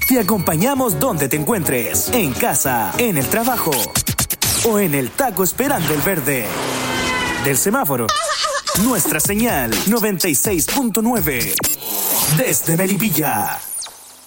Te acompañamos donde te encuentres, en casa, en el trabajo o en el taco esperando el verde del semáforo. Nuestra señal 96.9 desde Melipilla.